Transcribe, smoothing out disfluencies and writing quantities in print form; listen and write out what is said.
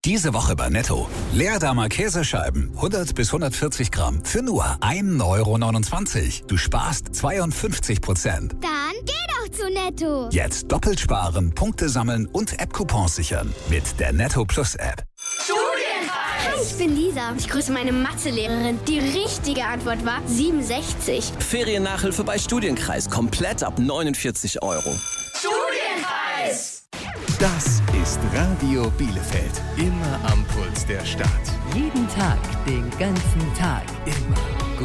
Diese Woche bei Netto. Leerdamer Käsescheiben, 100 bis 140 Gramm, für nur 1,29 €. Du sparst 52%. Dann geh doch zu Netto. Jetzt doppelt sparen, Punkte sammeln und App-Coupons sichern. Mit der Netto Plus App. Hi, ich bin Lisa. Ich grüße meine Mathelehrerin. Die richtige Antwort war 67. Feriennachhilfe bei Studienkreis. Komplett ab 49 €. Studienkreis! Das ist Radio Bielefeld. Immer am Puls der Stadt. Jeden Tag, den ganzen Tag, immer.